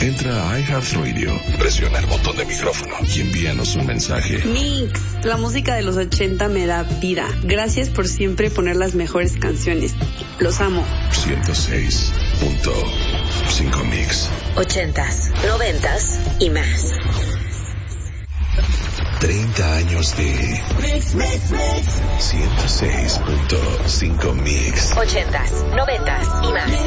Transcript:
Entra a iHeartRadio, presiona el botón de micrófono y envíanos un mensaje. Mix, la música de los 80 me da vida. Gracias por siempre poner las mejores canciones. Los amo. 106.5 Mix. 80s, 90s y más. 30 años de 106.5 Mix. 80s, 90s y más.